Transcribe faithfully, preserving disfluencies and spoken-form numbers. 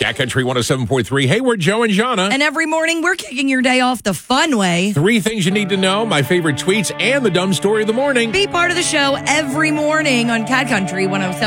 Cat Country one oh seven point three. Hey, we're Joe and Jonna. And every morning, we're kicking your day off the fun way. Three things you need to know, my favorite tweets, and the dumb story of the morning. Be part of the show every morning on Cat Country one oh seven.